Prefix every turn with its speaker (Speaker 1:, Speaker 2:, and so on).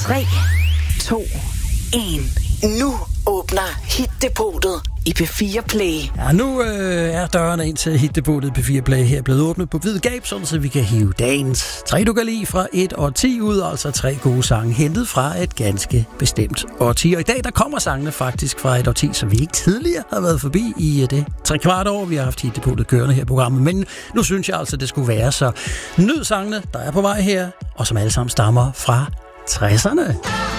Speaker 1: 3, 2, 1. Nu åbner Hit-depotet i P4 Play.
Speaker 2: Ja, nu er dørene ind til Hit-depotet P4 Play her blevet åbnet på vid gab, sådan så vi kan hive dagens 3 du kan lide fra 1 årti ud, altså 3 gode sange hentet fra et ganske bestemt årti. Og i dag der kommer sangene faktisk fra et årti, som vi ikke tidligere har været forbi i det 3/4 år, vi har haft Hit-depotet kørende her i programmet. Men nu synes jeg altså, det skulle være, så nyd sangene, der er på vej her, og som alle sammen stammer fra 60'erne.